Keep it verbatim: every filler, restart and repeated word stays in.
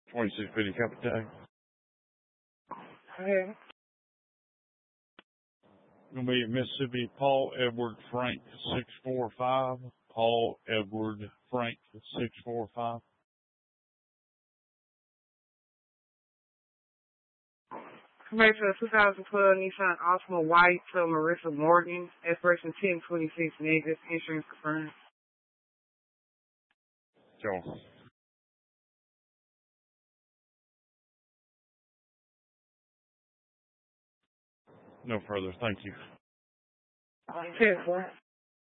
twenty-six fifty Capitale. Okay. Gonna be Mississippi Paul Edward Frank six four five. Paul Edward Frank six four five. Information of two thousand twelve Nissan Altima White to Marissa Morgan. Expiration ten twenty-six. Negative. Insurance confirmed. Sure. No further. Thank you. ten four.